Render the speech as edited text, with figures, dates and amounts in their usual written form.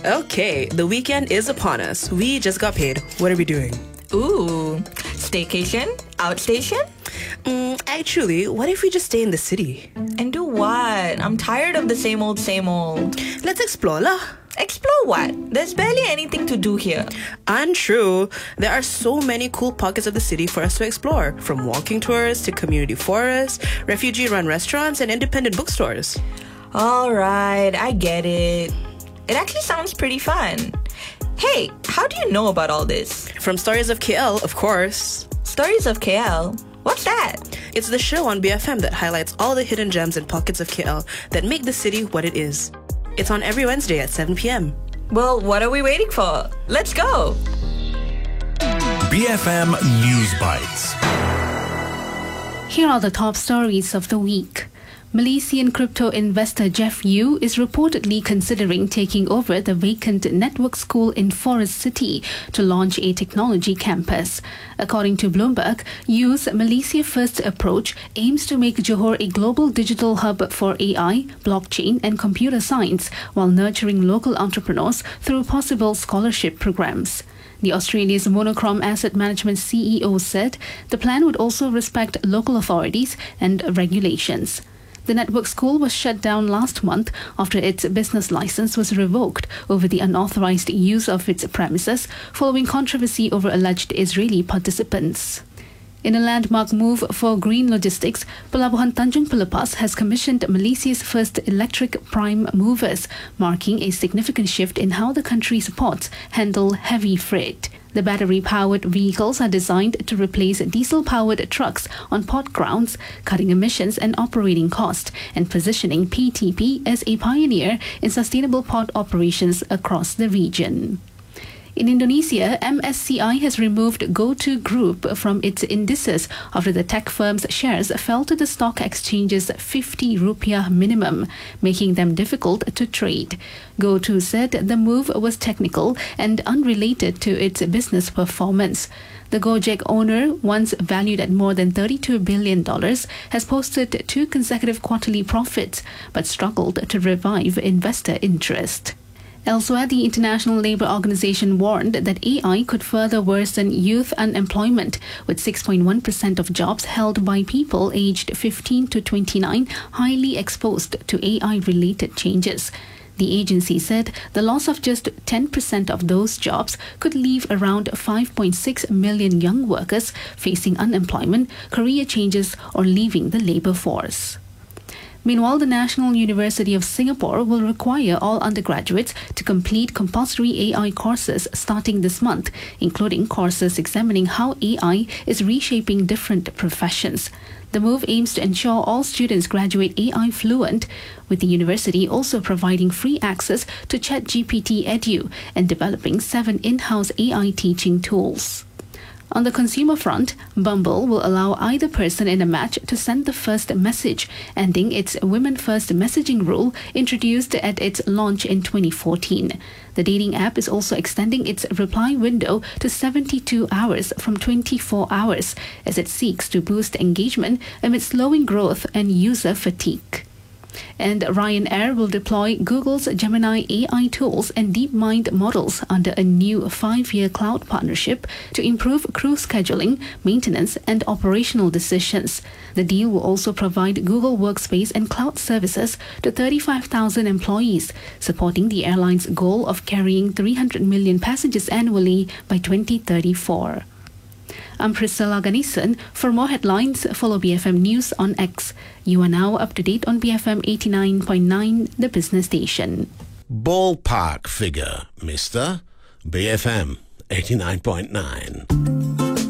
Okay, the weekend is upon us. We just got paid. What are we doing? Ooh, staycation? Outstation? Actually, what if we just stay in the city? And do what? I'm tired of the same old, same old. Let's explore lah. Explore what? There's barely anything to do here. Untrue. There are so many cool pockets of the city for us to explore, from walking tours to community forests, refugee-run restaurants, and independent bookstores. Alright, I get it. It actually sounds pretty fun. Hey, how do you know about all this? From Stories of KL, of course. Stories of KL? What's that? It's the show on BFM that highlights all the hidden gems and pockets of KL that make the city what it is. It's on every Wednesday at 7 p.m. Well, what are we waiting for? Let's go! BFM News Bites. Here are the top stories of the week. Malaysian crypto investor Jeff Yu is reportedly considering taking over the vacant network school in Forest City to launch a technology campus. According to Bloomberg, Yu's Malaysia First approach aims to make Johor a global digital hub for AI, blockchain and computer science while nurturing local entrepreneurs through possible scholarship programs. The Australia's Monochrome Asset Management CEO said the plan would also respect local authorities and regulations. The network school was shut down last month after its business license was revoked over the unauthorized use of its premises following controversy over alleged Israeli participants. In a landmark move for green logistics, Pelabuhan Tanjung Pelepas has commissioned Malaysia's first electric prime movers, marking a significant shift in how the country's ports handle heavy freight. The battery-powered vehicles are designed to replace diesel-powered trucks on port grounds, cutting emissions and operating costs, and positioning PTP as a pioneer in sustainable port operations across the region. In Indonesia, MSCI has removed GoTo Group from its indices after the tech firm's shares fell to the stock exchange's 50 rupiah minimum, making them difficult to trade. GoTo said the move was technical and unrelated to its business performance. The Gojek owner, once valued at more than $32 billion, has posted 2 consecutive quarterly profits, but struggled to revive investor interest. Elsewhere, the International Labour Organization warned that AI could further worsen youth unemployment, with 6.1% of jobs held by people aged 15 to 29 highly exposed to AI-related changes. The agency said the loss of just 10% of those jobs could leave around 5.6 million young workers facing unemployment, career changes, or leaving the labour force. Meanwhile, the National University of Singapore will require all undergraduates to complete compulsory AI courses starting this month, including courses examining how AI is reshaping different professions. The move aims to ensure all students graduate AI fluent, with the university also providing free access to ChatGPT Edu and developing 7 in-house AI teaching tools. On the consumer front, Bumble will allow either person in a match to send the first message, ending its Women First messaging rule introduced at its launch in 2014. The dating app is also extending its reply window to 72 hours from 24 hours as it seeks to boost engagement amid slowing growth and user fatigue. And Ryanair will deploy Google's Gemini AI tools and DeepMind models under a new 5-year cloud partnership to improve crew scheduling, maintenance, and operational decisions. The deal will also provide Google Workspace and cloud services to 35,000 employees, supporting the airline's goal of carrying 300 million passengers annually by 2034. I'm Priscilla Ganesan. For more headlines, follow BFM News on X. You are now up to date on BFM 89.9, the business station. Ballpark figure, Mr. BFM 89.9.